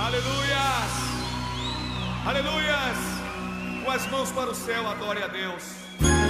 Aleluias, aleluias. Com as mãos para o céu, adore a Deus.